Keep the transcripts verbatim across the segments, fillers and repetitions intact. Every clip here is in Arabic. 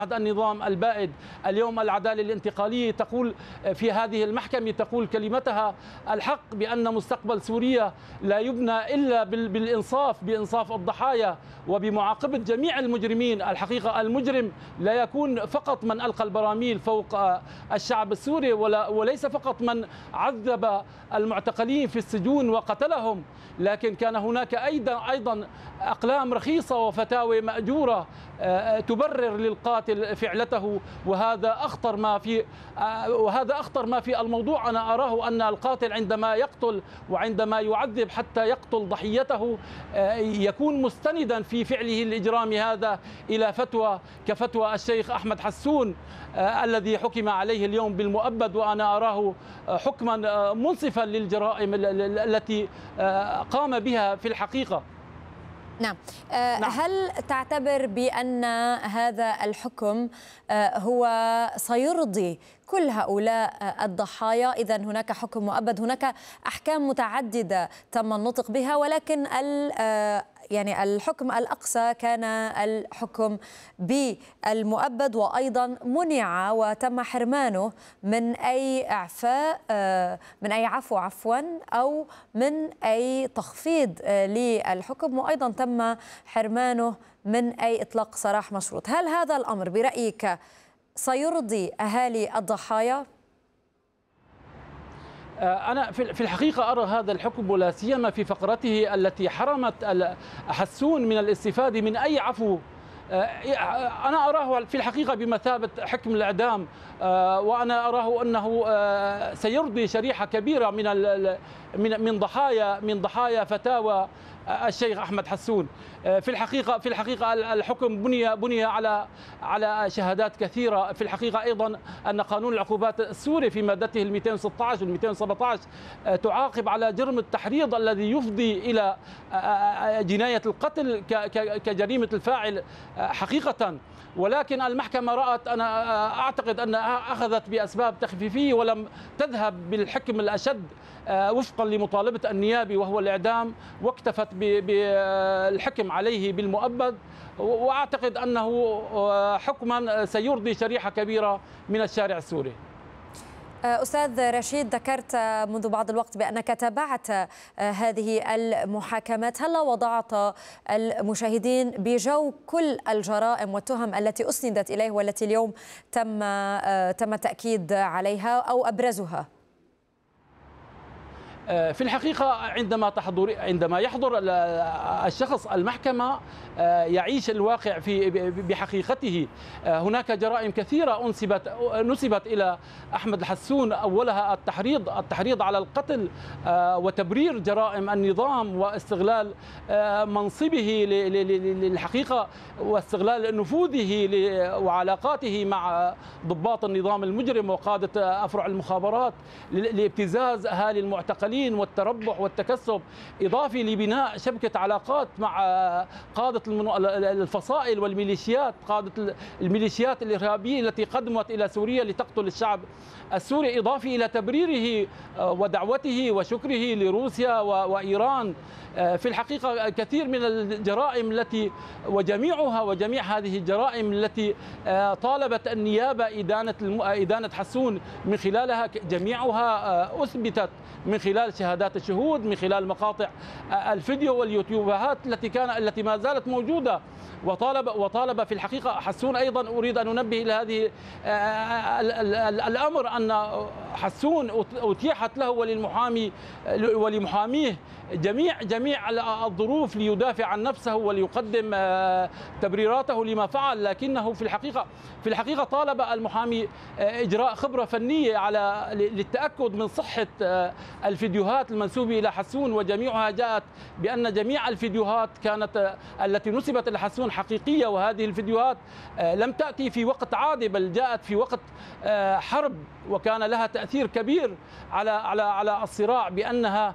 النظام البائد. اليوم العدالة الانتقالية تقول في هذه المحكمة، تقول كلمتها الحق بأن مستقبل سوريا لا يبنى إلا بالإنصاف، بإنصاف الضحايا وبمعاقبة جميع المجرمين. الحقيقة المجرم لا يكون فقط من ألقى البراميل فوق الشعب السوري، وليس فقط من عذب المعتقلين في السجون وقتلهم، لكن كان هناك أيضا أيضا أقلام رخيصة وفتاوى مأجورة تبرر للقاتل فعلته. وهذا أخطر ما في وهذا أخطر ما في الموضوع. أنا أراه أن القاتل عندما يقتل وعندما يعذب حتى يقتل ضحيته يكون مستندا في فعله الإجرامي هذا إلى فتوى كفتوى الشيخ أحمد حسون الذي حكم عليه اليوم بالمؤبد، وأنا أراه حكما منصفا للجرائم التي قام بها في الحقيقة. نعم. نعم. هل تعتبر بأن هذا الحكم هو سيرضي كل هؤلاء الضحايا؟ إذا هناك حكم مؤبد، هناك أحكام متعددة تم النطق بها، ولكن يعني الحكم الأقصى كان الحكم بالمؤبد، وأيضا منع وتم حرمانه من أي إعفاء من أي عفو عفوا أو من أي تخفيض للحكم، وأيضا تم حرمانه من أي إطلاق سراح مشروط. هل هذا الأمر برأيك سيرضي أهالي الضحايا؟ أنا في الحقيقة أرى هذا الحكم ولا سيما في فقرته التي حرمت حسون من الاستفادة من أي عفو، أنا أراه في الحقيقة بمثابة حكم الإعدام، وأنا أراه أنه سيرضي شريحة كبيرة من من من ضحايا من ضحايا فتاوى الشيخ أحمد حسون. في الحقيقة في الحقيقة الحكم بني بني على على شهادات كثيرة. في الحقيقة أيضا أن قانون العقوبات السوري في مادته ال مئتين وستة عشر وال مئتين وسبعة عشر تعاقب على جرم التحريض الذي يفضي إلى جناية القتل كجريمة الفاعل حقيقة، ولكن المحكمة رأت، أنا أعتقد أنها أخذت بأسباب تخفيفية ولم تذهب بالحكم الأشد وفقا لمطالبة النيابي وهو الإعدام، واكتفت بالحكم عليه بالمؤبد، وأعتقد أنه حكما سيرضي شريحة كبيرة من الشارع السوري. أستاذ رشيد، ذكرت منذ بعض الوقت بأنك تابعت هذه المحاكمات، هل وضعت المشاهدين بجو كل الجرائم والتهم التي أسندت إليه والتي اليوم تم تم التأكيد عليها أو أبرزها؟ في الحقيقة عندما تحضر عندما يحضر الشخص المحكمة يعيش الواقع في بحقيقته. هناك جرائم كثيرة أنسبت نسبت إلى أحمد الحسون، أولها التحريض التحريض على القتل وتبرير جرائم النظام واستغلال منصبه للحقيقة واستغلال نفوذه وعلاقاته مع ضباط النظام المجرم وقادة أفرع المخابرات لابتزاز أهالي المعتقلين والتربح والتكسب، إضافي لبناء شبكة علاقات مع قادة الفصائل والميليشيات، قادة الميليشيات الإرهابية التي قدمت إلى سوريا لتقتل الشعب السوري، إضافي إلى تبريره ودعوته وشكره لروسيا وإيران. في الحقيقة كثير من الجرائم التي وجميعها وجميع هذه الجرائم التي طالبت النيابة إدانة إدانة حسون من خلالها، جميعها أثبتت من خلال شهادات الشهود، من خلال مقاطع الفيديو واليوتيوبات التي كان التي ما زالت موجودة. وطالب وطالب في الحقيقة حسون أيضا، أريد أن أنبه إلى هذه الأمر، أن حسون أتيحت له وللمحامي ولمحاميه جميع جميع الظروف ليدافع عن نفسه وليقدم تبريراته لما فعل، لكنه في الحقيقة في الحقيقة طالب المحامي إجراء خبرة فنية على للتأكد من صحة الفيديوهات المنسوبة إلى حسون، وجميعها جاءت بأن جميع الفيديوهات كانت التي نسبت إلى حسون حقيقية، وهذه الفيديوهات لم تأتي في وقت عادي بل جاءت في وقت حرب، وكان لها تأثير كبير على على على الصراع، بأنها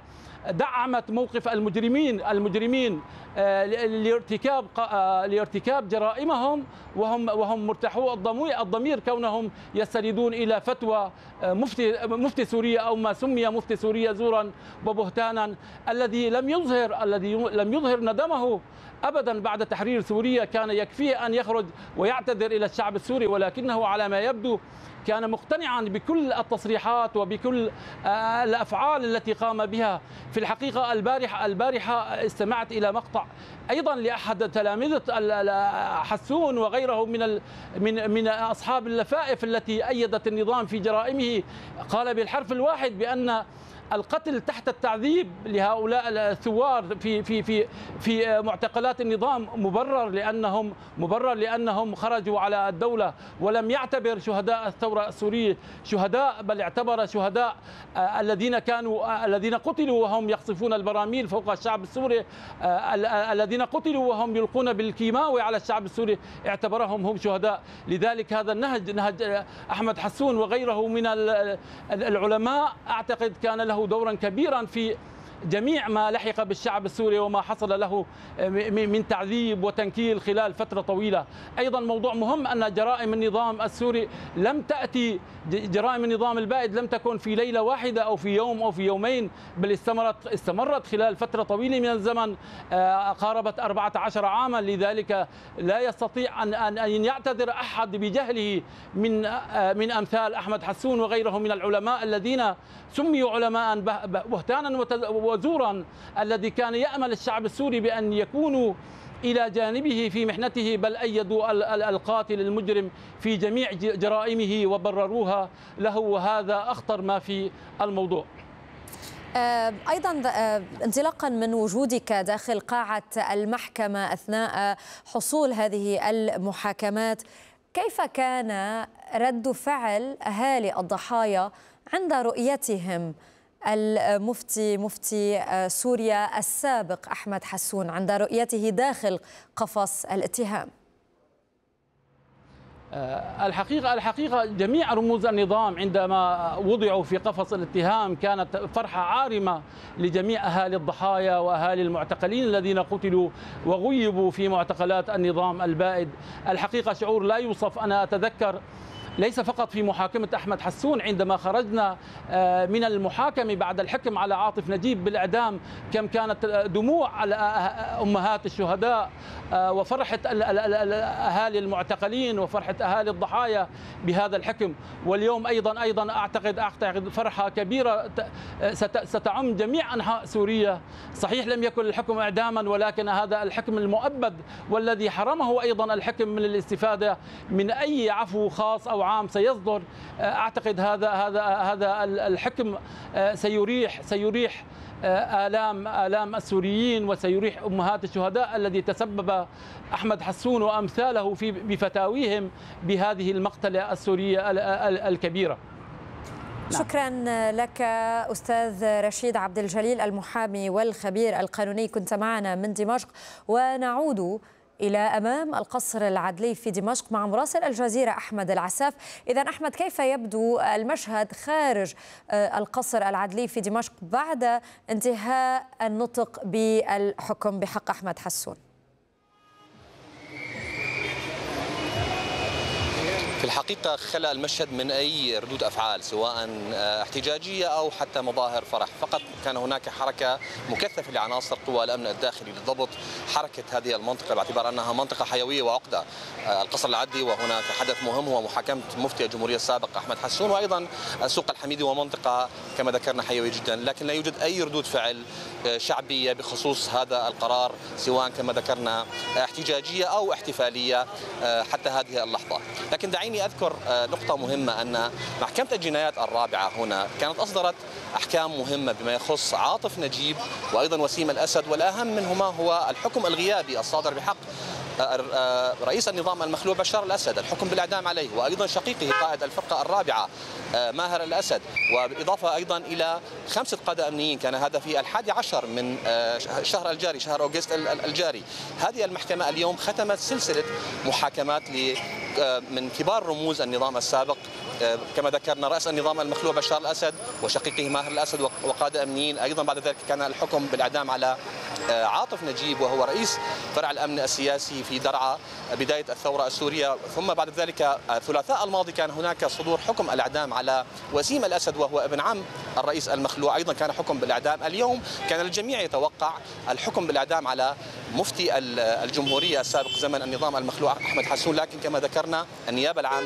دعمت موقف المجرمين المجرمين لارتكاب لارتكاب جرائمهم وهم وهم مرتاحو الضمير كونهم يستندون الى فتوى مفتي مفتي سوريا او ما سمي مفتي سوريا زورا وبهتانا الذي لم يظهر الذي لم يظهر ندمه ابدا بعد تحرير سوريا. كان يكفيه ان يخرج ويعتذر الى الشعب السوري، ولكنه على ما يبدو كان مقتنعا بكل التصريحات وبكل الافعال التي قام بها. في الحقيقه البارحه البارحه استمعت الى مقطع ايضا لاحد تلامذه حسون وغيره من من من اصحاب اللفائف التي ايدت النظام في جرائمه. قال بالحرف الواحد بان القتل تحت التعذيب لهؤلاء الثوار في في في في معتقلات النظام مبرر لانهم مبرر لانهم خرجوا على الدوله، ولم يعتبر شهداء الثوره السوريه شهداء، بل اعتبر شهداء الذين كانوا الذين قتلوا وهم يقصفون البراميل فوق الشعب السوري، الذين قتلوا وهم يلقون بالكيماوي على الشعب السوري، اعتبرهم هم شهداء. لذلك هذا النهج نهج احمد حسون وغيره من العلماء اعتقد كان له دورا كبيرا في جميع ما لحق بالشعب السوري وما حصل له من تعذيب وتنكيل خلال فترة طويلة. أيضا موضوع مهم أن جرائم النظام السوري لم تأتي جرائم النظام البائد لم تكن في ليلة واحدة أو في يوم أو في يومين، بل استمرت استمرت خلال فترة طويلة من الزمن قاربت أربعة عشر عاما. لذلك لا يستطيع أن أن يعتذر أحد بجهله من من أمثال أحمد حسون وغيره من العلماء الذين سميوا علماء بهتانا وزورا، الذي كان يأمل الشعب السوري بأن يكونوا إلى جانبه في محنته، بل أيدوا القاتل المجرم في جميع جرائمه وبرروها له، وهذا أخطر ما في الموضوع. أيضا انطلاقا من وجودك داخل قاعة المحكمة أثناء حصول هذه المحاكمات، كيف كان رد فعل أهالي الضحايا عند رؤيتهم المفتي مفتي سوريا السابق أحمد حسون، عند رؤيته داخل قفص الاتهام؟ الحقيقة الحقيقة جميع رموز النظام عندما وضعوا في قفص الاتهام كانت فرحة عارمة لجميع أهالي الضحايا وأهالي المعتقلين الذين قتلوا وغيبوا في معتقلات النظام البائد. الحقيقة شعور لا يوصف. أنا أتذكر ليس فقط في محاكمة أحمد حسون، عندما خرجنا من المحاكمة بعد الحكم على عاطف نجيب بالإعدام كم كانت دموع على أمهات الشهداء وفرحة أهالي المعتقلين وفرحة أهالي الضحايا بهذا الحكم. واليوم أيضا أيضا أعتقد أعتقد فرحة كبيرة ستعم جميع أنحاء سوريا. صحيح لم يكن الحكم إعداما، ولكن هذا الحكم المؤبد والذي حرمه أيضا الحكم من الاستفادة من أي عفو خاص أو عام سيصدر. أعتقد هذا هذا هذا الحكم سيريح سيريح آلام آلام السوريين وسيريح أمهات الشهداء الذي تسبب أحمد حسون وأمثاله في بفتاويهم بهذه المقتلة السورية الكبيرة. نعم. شكرا لك أستاذ رشيد عبد الجليل المحامي والخبير القانوني، كنت معنا من دمشق. ونعود إلى أمام القصر العدلي في دمشق مع مراسل الجزيرة أحمد العساف. إذا أحمد، كيف يبدو المشهد خارج القصر العدلي في دمشق بعد انتهاء النطق بالحكم بحق أحمد حسون؟ في الحقيقة خلى المشهد من أي ردود أفعال سواء احتجاجية أو حتى مظاهر فرح، فقط كان هناك حركة مكثفة لعناصر قوى الأمن الداخلي لضبط حركة هذه المنطقة باعتبار أنها منطقة حيوية وعقدة. القصر العدلي وهناك حدث مهم هو محاكمة مفتي الجمهورية السابق أحمد حسون، وأيضا سوق الحميدي ومنطقة كما ذكرنا حيوية جدا، لكن لا يوجد أي ردود فعل شعبية بخصوص هذا القرار سواء كما ذكرنا احتجاجية أو احتفالية حتى هذه اللحظة. لكن دعيني أذكر نقطة مهمة، أن محكمة الجنايات الرابعة هنا كانت أصدرت أحكام مهمة بما يخص عاطف نجيب وأيضا وسيم الأسد، والأهم منهما هو الحكم الغيابي الصادر بحق رئيس النظام المخلوع بشار الأسد، الحكم بالإعدام عليه، وأيضا شقيقه قائد الفرقة الرابعة ماهر الأسد، وبالإضافة أيضا إلى خمسة قادة أمنيين كان هذا في الحادي عشر من شهر الجاري شهر أغسطس الجاري. هذه المحكمة اليوم ختمت سلسلة محاكمات من كبار رموز النظام السابق كما ذكرنا رأس النظام المخلوع بشار الأسد وشقيقه ماهر الأسد وقادة أمنيين. أيضا بعد ذلك كان الحكم بالإعدام على عاطف نجيب وهو رئيس فرع الأمن السياسي في درعا بداية الثورة السورية. ثم بعد ذلك الثلاثاء الماضي كان هناك صدور حكم الإعدام على وسيم الأسد وهو ابن عم الرئيس المخلوع، أيضا كان حكم بالإعدام. اليوم كان الجميع يتوقع الحكم بالإعدام على مفتي الجمهورية السابق زمن النظام المخلوع أحمد حسون، لكن كما ذكرنا النيابة العامة